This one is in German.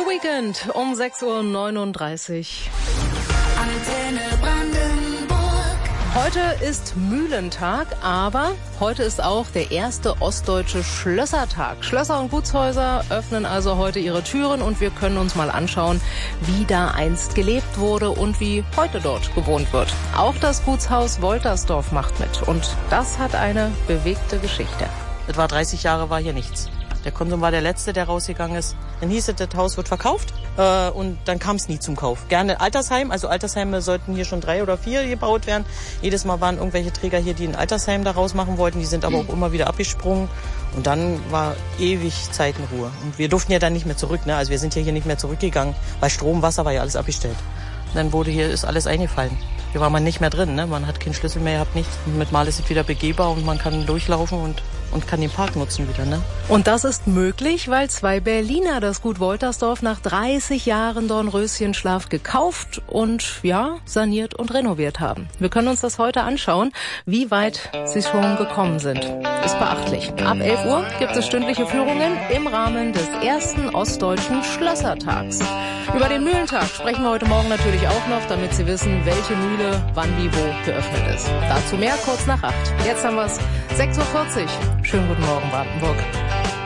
Weekend um 6:39 Uhr. Antenne Brandenburg. Heute ist Mühlentag, aber heute ist auch der erste ostdeutsche Schlössertag. Schlösser und Gutshäuser öffnen also heute ihre Türen und wir können uns mal anschauen, wie da einst gelebt wurde und wie heute dort gewohnt wird. Auch das Gutshaus Woltersdorf macht mit und das hat eine bewegte Geschichte. Das war 30 Jahre, war hier nichts. Der Konsum war der Letzte, der rausgegangen ist. Dann hieß es, das Haus wird verkauft und dann kam es nie zum Kauf. Gerne Altersheim, also Altersheime sollten hier schon 3 oder 4 gebaut werden. Jedes Mal waren irgendwelche Träger hier, die ein Altersheim daraus machen wollten. Die sind aber auch immer wieder abgesprungen und dann war ewig Zeitenruhe. Und wir durften ja dann nicht mehr zurück, ne? Also wir sind hier nicht mehr zurückgegangen, weil Strom, Wasser war ja alles abgestellt. Und dann ist alles eingefallen. Hier war man nicht mehr drin, ne? Man hat keinen Schlüssel mehr, gehabt nichts. Und mit Mal ist es wieder begehbar und man kann durchlaufen und kann den Park nutzen wieder, ne? Und das ist möglich, weil 2 Berliner das Gut Woltersdorf nach 30 Jahren Dornröschenschlaf gekauft und, saniert und renoviert haben. Wir können uns das heute anschauen, wie weit sie schon gekommen sind. Ist beachtlich. Ab 11 Uhr gibt es stündliche Führungen im Rahmen des ersten ostdeutschen Schlössertags. Über den Mühlentag sprechen wir heute Morgen natürlich auch noch, damit Sie wissen, welche Mühle wann wie wo geöffnet ist. Dazu mehr kurz nach 8. Jetzt haben wir es 6:40 Uhr. Schönen guten Morgen, Brandenburg.